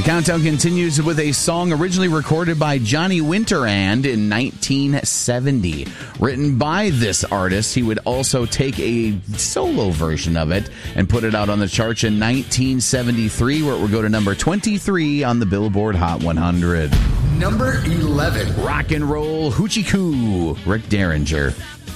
The countdown continues with a song originally recorded by Johnny Winterand in 1970. Written by this artist, he would also take a solo version of it and put it out on the charts in 1973, where it would go to number 23 on the Billboard Hot 100. Number 11. Rock and Roll Hoochie Coo, Rick Derringer.